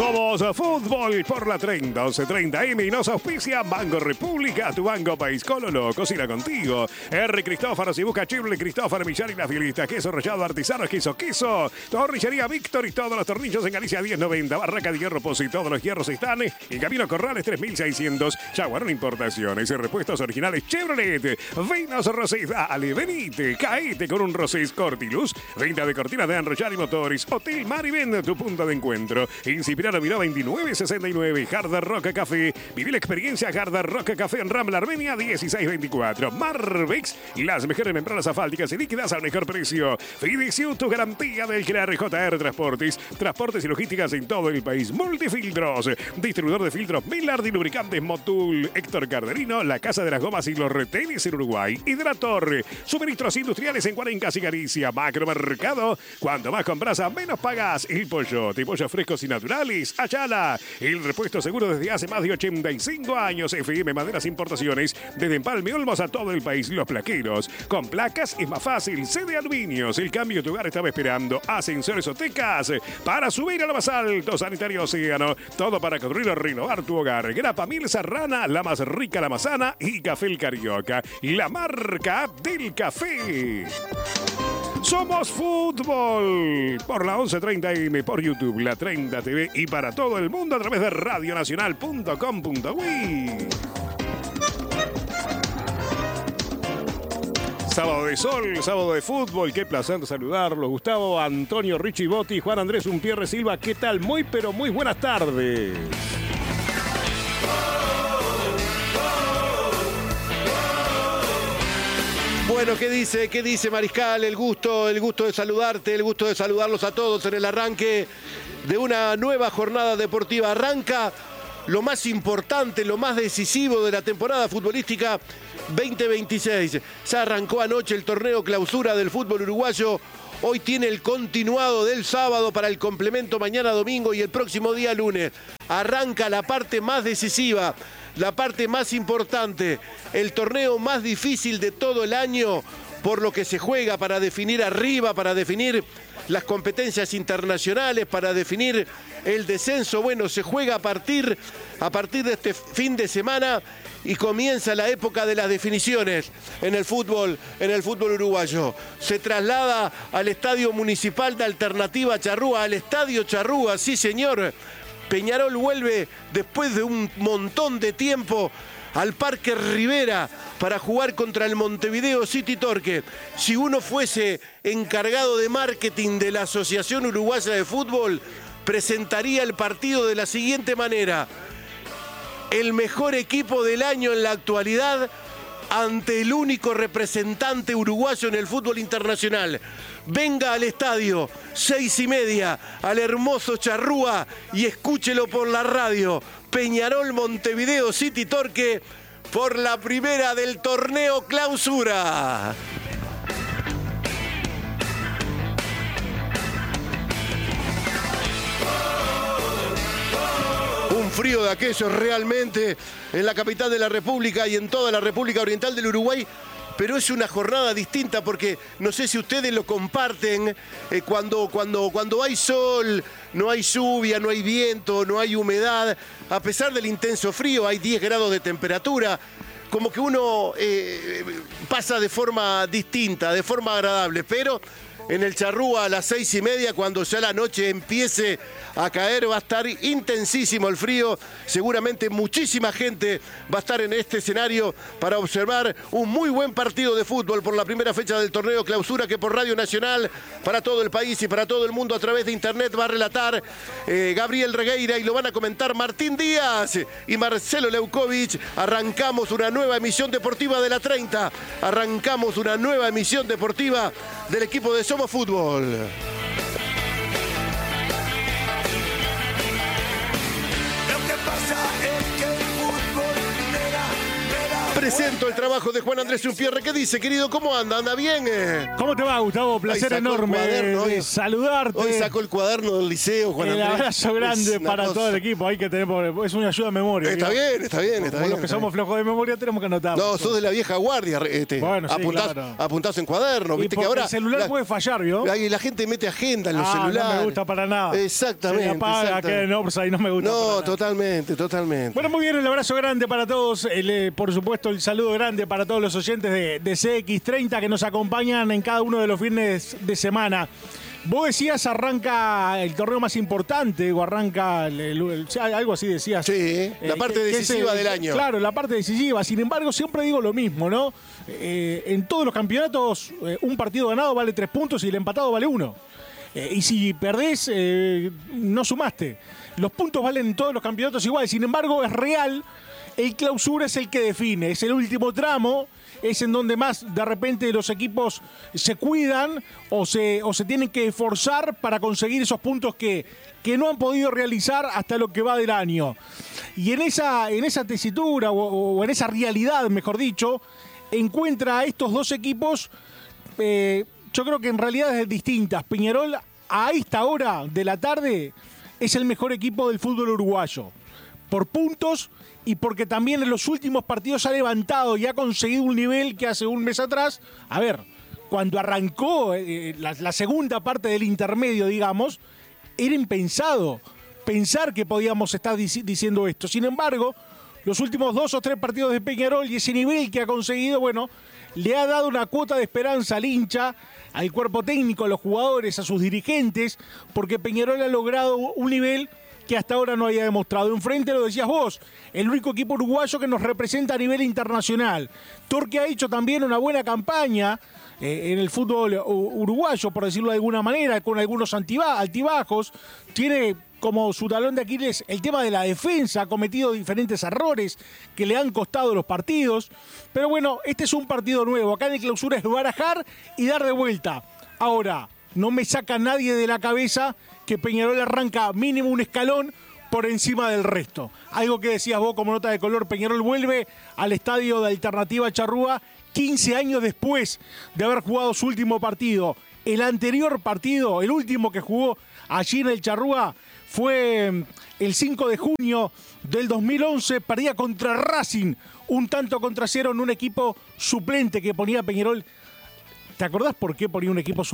Somos Fútbol por la 30, 11:30 y nos auspicia Banco República, tu banco país Cololo, cocina contigo. R. Cristófaro, si busca Chirle Cristófaro, Millán y la Fielista, queso rallado artesano, queso. Torrillería Víctor y todos los tornillos en Galicia 1090, Barraca de Hierro Pozo y todos los hierros están en Camino Corrales 3600, Jaguarón Importaciones, repuestos originales Chevrolet, Vinos Rosés, dale, venite, caete con un Rosés Cortilus, venta de cortinas de enrollar y motores, Hotel Marivend, tu punto de encuentro, Incipirano Miró 2969, Hard Rock Café, viví la experiencia Hard Rock Café en Rambla Armenia 1624, Marvex, las mejores membranas asfálticas y líquidas al mejor precio, Fidesiu, tu garantía del crear JR Transportes, transportes y logísticas en todo el país, Multifiltros, distribuidor de filtros Millard y lubricantes Motul, Héctor Carderino, la Casa de las Gomas y los Retenes en Uruguay, Hidrator, suministros industriales en Cuarencas y Galicia, Macromercado, cuanto más compras a menos pagas, El Pollote, pollos frescos y naturales, Ayala, el repuesto seguro desde hace más de 85 años, FM Maderas Importaciones, desde Empalme Olmos a todo el país, Los Plaqueros, con placas es más fácil, CD Aluminios, el cambio de tu hogar estaba esperando, Ascensores Otecas, para subir a lo más alto, Sanitario Océano, todo para construir o renovar tu hogar, Grapa Mil Serrana, la más rica, la más sana, y Café El Carioca, la marca del café. Somos Fútbol por la 11:30 AM, por YouTube, la 30 TV y para todo el mundo a través de radionacional.com.uy. Sábado de sol, sábado de fútbol, qué placer saludarlos. Gustavo, Antonio, Richie Botti, Juan Andrés Umpierre Silva, ¿qué tal? Muy pero muy buenas tardes. Bueno, ¿qué dice Mariscal? El gusto de saludarte, el gusto de saludarlos a todos en el arranque de una nueva jornada deportiva. Arranca lo más importante, lo más decisivo de la temporada futbolística 2026. Ya arrancó anoche el torneo clausura del fútbol uruguayo. Hoy tiene el continuado del sábado para el complemento mañana domingo y el próximo día lunes. Arranca la parte más decisiva, la parte más importante, el torneo más difícil de todo el año, por lo que se juega para definir arriba, para definir las competencias internacionales, para definir el descenso. Bueno, se juega a partir de este fin de semana y comienza la época de las definiciones en el fútbol uruguayo. Se traslada al Estadio Municipal de Alternativa Charrúa, al Estadio Charrúa, sí señor. Peñarol vuelve después de un montón de tiempo al Parque Rivera para jugar contra el Montevideo City Torque. Si uno fuese encargado de marketing de la Asociación Uruguaya de Fútbol, presentaría el partido de la siguiente manera: el mejor equipo del año en la actualidad ante el único representante uruguayo en el fútbol internacional. Venga al estadio, 6:30, al hermoso Charrúa y escúchelo por la radio. Peñarol Montevideo City Torque por la primera del torneo clausura. Un frío de aquellos realmente en la capital de la República y en toda la República Oriental del Uruguay. Pero es una jornada distinta porque no sé si ustedes lo comparten, cuando hay sol, no hay lluvia, no hay viento, no hay humedad, a pesar del intenso frío, hay 10 grados de temperatura, como que uno pasa de forma distinta, de forma agradable, pero en el Charrúa a las 6:30, cuando ya la noche empiece a caer, va a estar intensísimo el frío. Seguramente muchísima gente va a estar en este escenario para observar un muy buen partido de fútbol por la primera fecha del torneo clausura, que por Radio Nacional, para todo el país y para todo el mundo a través de internet, va a relatar Gabriel Regueira y lo van a comentar Martín Díaz y Marcelo Leukovic. Arrancamos una nueva emisión deportiva de la 30. Arrancamos una nueva emisión deportiva del equipo de Somos Fútbol. presento el trabajo de Juan Andrés Unpierre. ¿Qué dice, querido? ¿Cómo anda? ¿Anda bien? ¿Cómo te va, Gustavo? Placer enorme de saludarte. Hoy sacó el cuaderno del liceo, Juan Andrés. Un abrazo grande para todo el equipo. Hay que tener, es una ayuda de memoria. Está bien. Los que somos flojos de memoria tenemos que anotar. No, sos de la vieja guardia. Bueno, sí, claro. Apuntás en cuaderno. Viste que ahora el celular puede fallar, ¿vio? Y la gente mete agenda en los celulares. No me gusta para nada. Exactamente. Se apaga, queda en offside, no me gusta. No, totalmente. Bueno, muy bien, el abrazo grande para todos. Por supuesto, el saludo grande para todos los oyentes de CX30 que nos acompañan en cada uno de los fines de semana. Vos decías, arranca el torneo más importante, o arranca algo así decías. Sí, la parte decisiva del año. Claro, la parte decisiva. Sin embargo, siempre digo lo mismo, ¿no? En todos los campeonatos, un partido ganado vale 3 puntos y el empatado vale 1. Y si perdés, no sumaste. Los puntos valen en todos los campeonatos igual. Sin embargo, es real. El clausura es el que define. Es el último tramo. Es en donde más de repente los equipos se cuidan o se tienen que esforzar para conseguir esos puntos que no han podido realizar hasta lo que va del año. Y en esa tesitura o en esa realidad, mejor dicho, encuentra a estos dos equipos, yo creo que en realidades distintas. Peñarol a esta hora de la tarde es el mejor equipo del fútbol uruguayo. Por puntos y porque también en los últimos partidos ha levantado y ha conseguido un nivel que hace un mes atrás, a ver, cuando arrancó la segunda parte del intermedio, digamos, era impensado pensar que podíamos estar diciendo esto. Sin embargo, los últimos 2 o 3 partidos de Peñarol y ese nivel que ha conseguido, bueno, le ha dado una cuota de esperanza al hincha, al cuerpo técnico, a los jugadores, a sus dirigentes, porque Peñarol ha logrado un nivel que hasta ahora no había demostrado. Enfrente, lo decías vos, el único equipo uruguayo que nos representa a nivel internacional. Torque ha hecho también una buena campaña en el fútbol uruguayo, por decirlo de alguna manera, con algunos altibajos. Tiene como su talón de Aquiles el tema de la defensa, ha cometido diferentes errores que le han costado los partidos. Pero bueno, este es un partido nuevo. Acá en el clausura es barajar y dar de vuelta. Ahora, no me saca nadie de la cabeza que Peñarol arranca mínimo un escalón por encima del resto. Algo que decías vos como nota de color, Peñarol vuelve al estadio de Alternativa Charrúa 15 años después de haber jugado su último partido. El anterior partido, el último que jugó allí en el Charrúa, fue el 5 de junio del 2011, perdía contra Racing, un tanto contra 0 en un equipo suplente que ponía Peñarol. ¿Te acordás por qué ponía un equipo suplente?